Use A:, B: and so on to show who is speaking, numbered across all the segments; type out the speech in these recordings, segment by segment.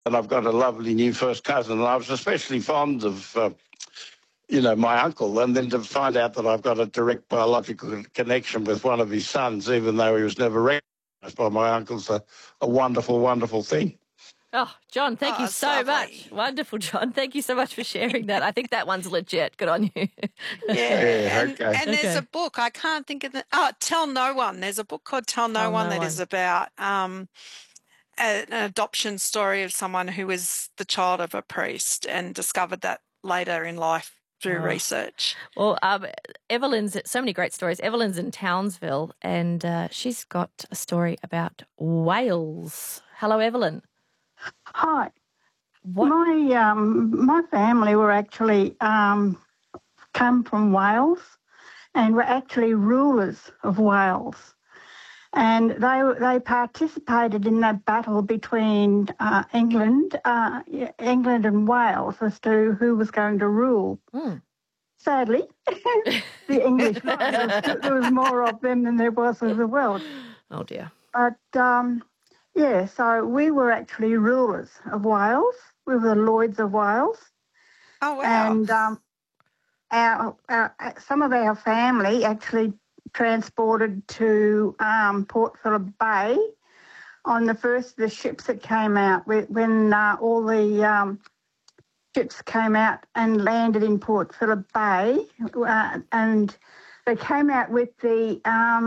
A: and I've got a lovely new first cousin. And I was especially fond of, my uncle, and then to find out that I've got a direct biological connection with one of his sons, even though he was never recognised by my uncle's a wonderful, wonderful thing.
B: Oh, John, thank you so much. Wonderful, John. Thank you so much for sharing that. I think that one's legit. Good on you.
C: And there's a book, I can't think of Tell No One. There's a book called Tell No One that is about an adoption story of someone who was the child of a priest and discovered that later in life through research.
B: Well, Evelyn's, so many great stories. Evelyn's in Townsville, and she's got a story about whales. Hello, Evelyn.
D: Hi. What? My family were actually come from Wales, and were actually rulers of Wales, and they participated in that battle between England and Wales as to who was going to rule. Sadly, the English, there was more of them than there was of the world.
B: Oh dear.
D: But so we were actually rulers of Wales. We were the Lloyds of Wales.
C: Oh, wow.
D: And some of our family actually transported to Port Phillip Bay on the first of the ships that came out, when all the ships came out and landed in Port Phillip Bay, and they came out with the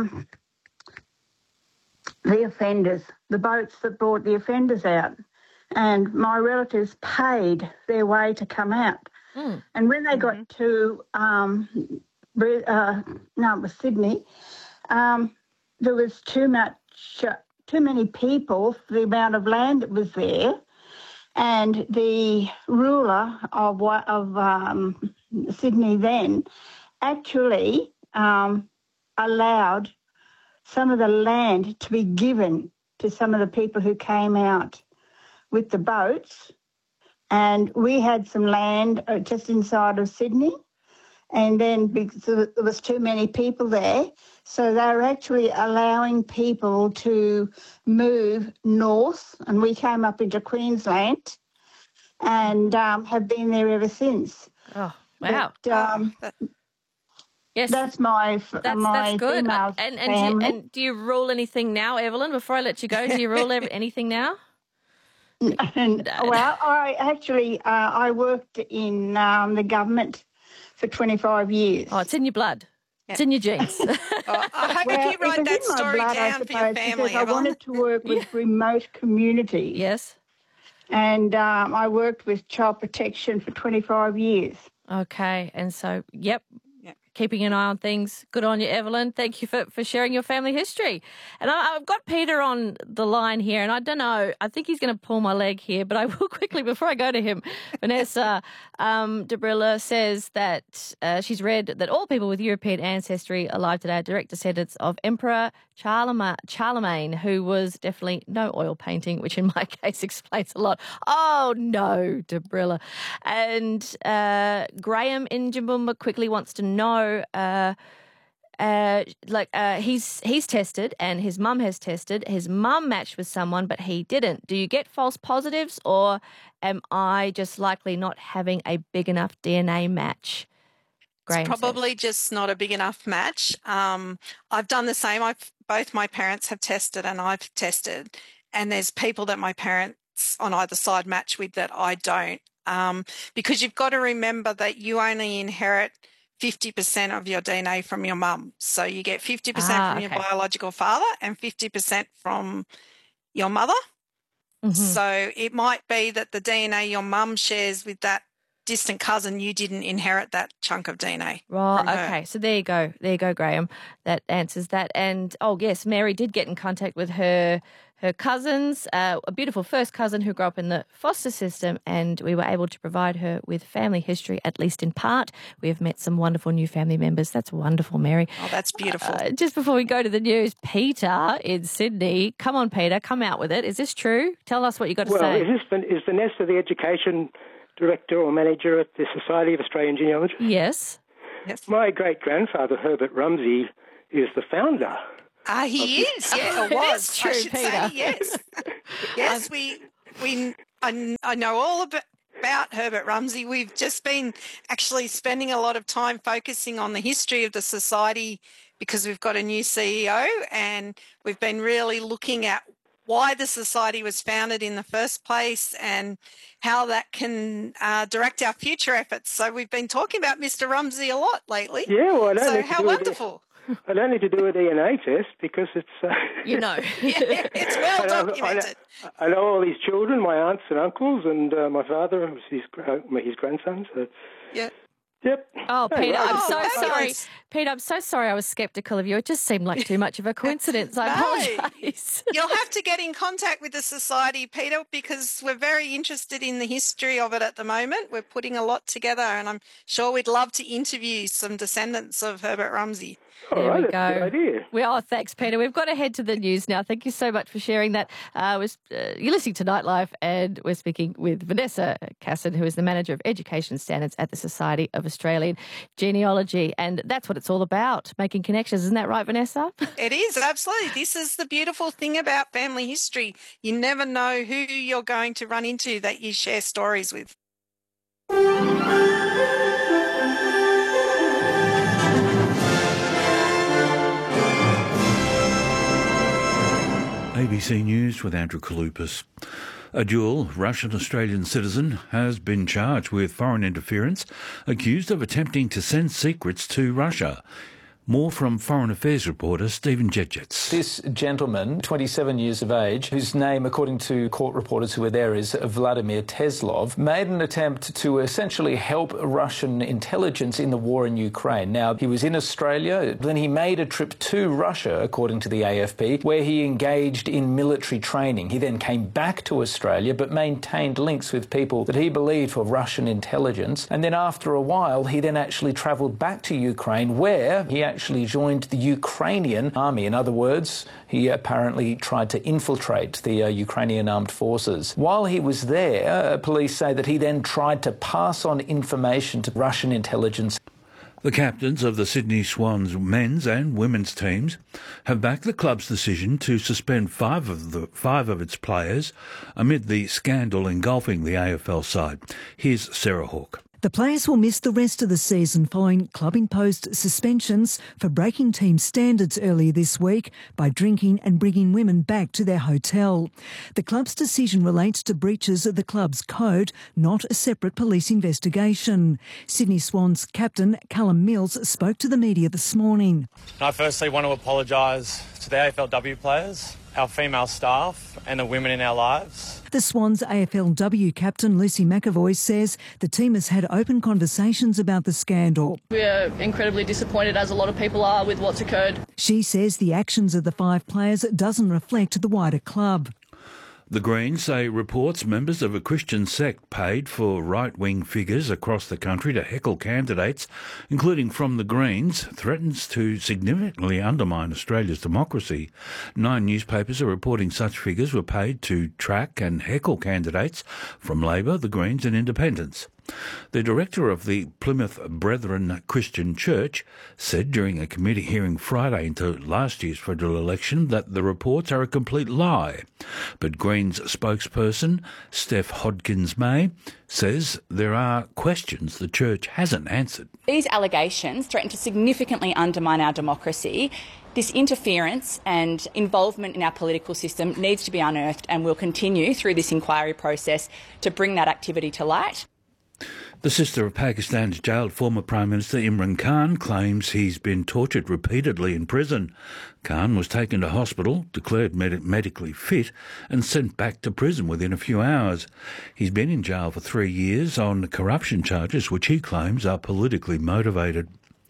D: offenders, the boats that brought the offenders out. And my relatives paid their way to come out. And when they got to it was Sydney, there was too many people for the amount of land that was there, and the ruler of Sydney then actually allowed some of the land to be given to some of the people who came out with the boats. And we had some land just inside of Sydney, and then because there was too many people there, so they were actually allowing people to move north, and we came up into Queensland and have been there ever since.
B: Oh, wow.
D: But,
B: yes,
D: that's my
B: that's good.
D: female family.
B: And do you rule anything now, Evelyn? Before I let you go, do you rule anything now?
D: Well, I actually I worked in the government for 25 years.
B: Oh, it's in your blood. It's in your genes.
C: I hope you write that story down for your family,
D: because I wanted to work with remote communities.
B: Yes.
D: And I worked with child protection for 25 years.
B: Okay. And so, keeping an eye on things. Good on you, Evelyn. Thank you for sharing your family history. And I've got Peter on the line here, and I don't know, I think he's going to pull my leg here, but I will quickly, before I go to him, Vanessa de Brilla says that she's read that all people with European ancestry alive today are direct descendants of Emperor Charlemagne, who was definitely no oil painting, which in my case explains a lot. Oh, no, de Brilla. And Graham in Jimboomba quickly wants to know, he's tested and his mum has tested. His mum matched with someone, but he didn't. Do you get false positives, or am I just likely not having a big enough DNA match? Graham
C: it's probably just not a big enough match. I've done the same. Both my parents have tested and I've tested, and there's people that my parents on either side match with that I don't, because you've got to remember that you only inherit 50% of your DNA from your mum. So you get 50% from your biological father and 50% from your mother. Mm-hmm. So it might be that the DNA your mum shares with that distant cousin, you didn't inherit that chunk of DNA.
B: Right, okay. So there you go. There you go, Graham. That answers that. And, yes, Mary did get in contact with her cousins, a beautiful first cousin who grew up in the foster system, and we were able to provide her with family history, at least in part. We have met some wonderful new family members. That's wonderful, Mary.
C: Oh, that's beautiful.
B: Just before we go to the news, Peter in Sydney. Come on, Peter, come out with it. Is this true? Tell us what you got to say.
E: Is Vanessa the education director or manager at the Society of Australian Genealogists?
B: Yes.
E: My great-grandfather, Herbert Rumsey, is the founder.
C: He is. Yeah, it was.
B: True,
C: I should
B: Peter.
C: say, yes. Yes, we I know all about Herbert Rumsey. We've just been actually spending a lot of time focusing on the history of the society because we've got a new CEO, and we've been really looking at why the society was founded in the first place and how that can direct our future efforts. So we've been talking about Mr. Rumsey a lot lately.
E: Yeah, well, I don't
C: so
E: need to
C: how
E: do
C: wonderful.
E: I don't need to do a DNA test because it's...
B: You know.
C: Yeah, it's well documented.
E: I know all his children, my aunts and uncles, and my father, his grandson. So.
C: Yeah.
E: Yep.
B: Oh, Peter, I'm so
C: fabulous.
B: sorry. Peter, I'm so sorry I was sceptical of you. It just seemed like too much of a coincidence. I apologise.
C: You'll have to get in contact with the society, Peter, because we're very interested in the history of it at the moment. We're putting a lot together, and I'm sure we'd love to interview some descendants of Herbert Rumsey.
B: There we go.
E: That's a good idea.
B: Thanks, Peter. We've got to head to the news now. Thank you so much for sharing that. You're listening to Nightlife, and we're speaking with Vanessa Casson, who is the Manager of Education Standards at the Society of Australian Genealogy. And that's what it's all about, making connections. Isn't that right, Vanessa?
C: It is, absolutely. This is the beautiful thing about family history. You never know who you're going to run into that you share stories with.
F: ABC News with Andrew Kalupas. A dual Russian-Australian citizen has been charged with foreign interference, accused of attempting to send secrets to Russia. More from Foreign Affairs reporter Stephen Jedgetz.
G: This gentleman, 27 years of age, whose name, according to court reporters who were there, is Vladimir Teslov, made an attempt to essentially help Russian intelligence in the war in Ukraine. Now, he was in Australia, then he made a trip to Russia, according to the AFP, where he engaged in military training. He then came back to Australia, but maintained links with people that he believed were Russian intelligence. And then after a while, he then actually travelled back to Ukraine, where he actually joined the Ukrainian army. In other words, he apparently tried to infiltrate the Ukrainian armed forces. While he was there, police say that he then tried to pass on information to Russian intelligence.
F: The captains of the Sydney Swans men's and women's teams have backed the club's decision to suspend five of its players amid the scandal engulfing the AFL side. Here's Sarah Hawke.
H: The players will miss the rest of the season following club-imposed suspensions for breaking team standards earlier this week by drinking and bringing women back to their hotel. The club's decision relates to breaches of the club's code, not a separate police investigation. Sydney Swans captain Callum Mills spoke to the media this morning.
I: I firstly want to apologise to the AFLW players, our female staff and the women in our lives.
H: The Swans AFLW captain Lucy McAvoy says the team has had open conversations about the scandal.
J: We're incredibly disappointed, as a lot of people are, with what's occurred.
H: She says the actions of the five players doesn't reflect the wider club.
F: The Greens say reports members of a Christian sect paid for right-wing figures across the country to heckle candidates, including from the Greens, threatens to significantly undermine Australia's democracy. 9 newspapers are reporting such figures were paid to track and heckle candidates from Labor, the Greens and Independents. The director of the Plymouth Brethren Christian Church said during a committee hearing Friday into last year's federal election that the reports are a complete lie. But Greens spokesperson Steph Hodgkins-May says there are questions the church hasn't answered.
K: These allegations threaten to significantly undermine our democracy. This interference and involvement in our political system needs to be unearthed, and we'll continue through this inquiry process to bring that activity to light.
F: The sister of Pakistan's jailed former Prime Minister Imran Khan claims he's been tortured repeatedly in prison. Khan was taken to hospital, declared medically fit and sent back to prison within a few hours. He's been in jail for 3 years on corruption charges which he claims are politically motivated.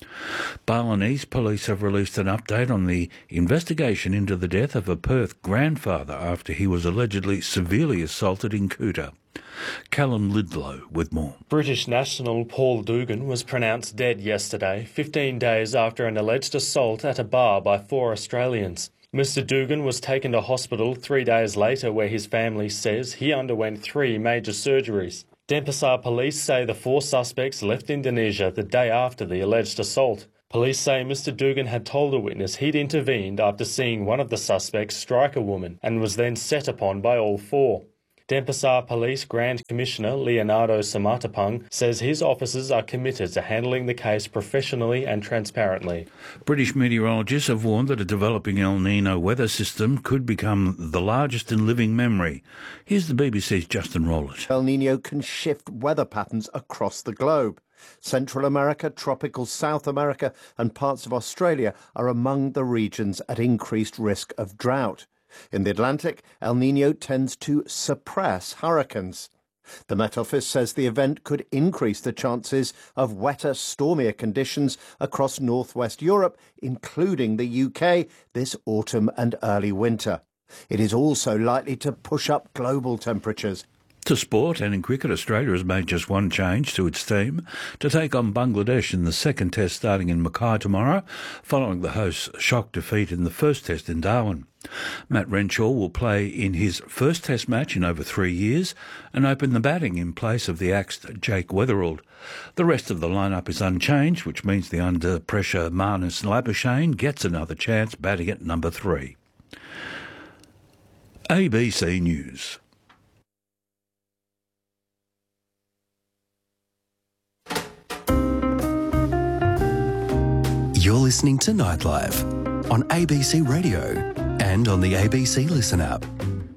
F: Balinese police have released an update on the investigation into the death of a Perth grandfather after he was allegedly severely assaulted in Kuta. Callum Lidlow with more.
L: British national Paul Dugan was pronounced dead yesterday, 15 days after an alleged assault at a bar by 4 Australians. Mr Dugan was taken to hospital 3 days later, where his family says he underwent 3 major surgeries. Denpasar police say the 4 suspects left Indonesia the day after the alleged assault. Police say Mr Dugan had told a witness he'd intervened after seeing one of the suspects strike a woman and was then set upon by all 4. Denpasar Police Grand Commissioner Leonardo Samatapang says his officers are committed to handling the case professionally and transparently.
F: British meteorologists have warned that a developing El Nino weather system could become the largest in living memory. Here's the BBC's Justin Rowlett.
M: El Nino can shift weather patterns across the globe. Central America, tropical South America and parts of Australia are among the regions at increased risk of drought. In the Atlantic, El Nino tends to suppress hurricanes. The Met Office says the event could increase the chances of wetter, stormier conditions across northwest Europe, including the UK, this autumn and early winter. It is also likely to push up global temperatures.
F: To sport, and in cricket, Australia has made just one change to its team to take on Bangladesh in the second test starting in Mackay tomorrow, following the host's shock defeat in the first test in Darwin. Matt Renshaw will play in his first test match in over 3 years and open the batting in place of the axed Jake Weatherald. The rest of the lineup is unchanged, which means the under-pressure Marnus Labuschagne gets another chance batting at number 3. ABC News.
N: You're listening to Nightlife on ABC Radio and on the ABC Listen app.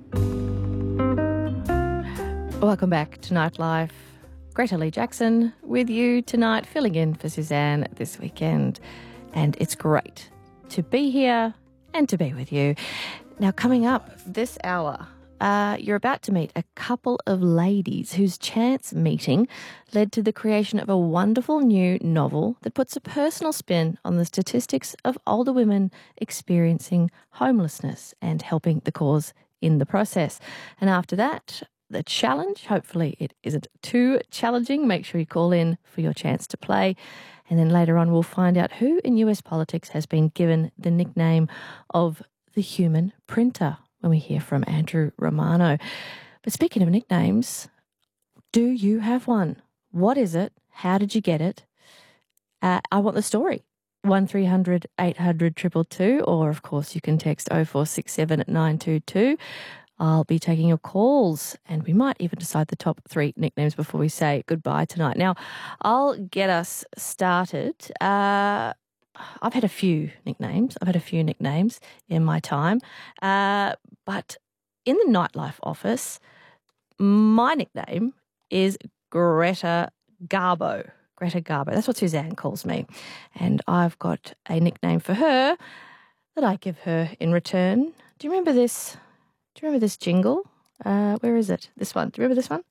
B: Welcome back to Nightlife. Greta Lee Jackson with you tonight, filling in for Suzanne this weekend. And it's great to be here and to be with you. Now, coming up this hour, you're about to meet a couple of ladies whose chance meeting led to the creation of a wonderful new novel that puts a personal spin on the statistics of older women experiencing homelessness and helping the cause in the process. And after that, the challenge, hopefully it isn't too challenging. Make sure you call in for your chance to play. And then later on, we'll find out who in US politics has been given the nickname of the human printer when we hear from Andrew Romano. But speaking of nicknames, do you have one? What is it? How did you get it? I want the story. 1300 800 222, or of course you can text 0467 922. I'll be taking your calls, and we might even decide the top 3 nicknames before we say goodbye tonight. Now, I'll get us started. I've had a few nicknames. In my time. But in the Nightlife office, my nickname is Greta Garbo. Greta Garbo. That's what Suzanne calls me. And I've got a nickname for her that I give her in return. Do you remember this? Do you remember this jingle? Where is it? This one. Do you remember this one?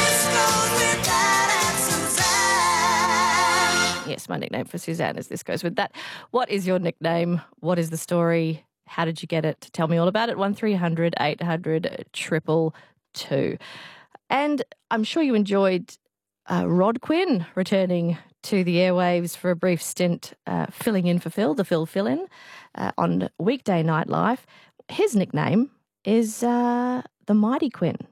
B: Yes, my nickname for Suzanne is This Goes With That. What is your nickname? What is the story? How did you get it? Tell me all about it. 1300 800 222. And I'm sure you enjoyed Rod Quinn returning to the airwaves for a brief stint, filling in for Phil, the Phil fill-in, on weekday Nightlife. His nickname is the Mighty Quinn.